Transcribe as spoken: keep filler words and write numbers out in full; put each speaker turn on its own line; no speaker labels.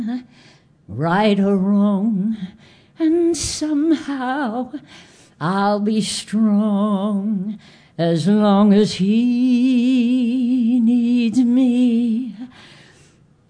right or wrong, and somehow I'll be strong as long as he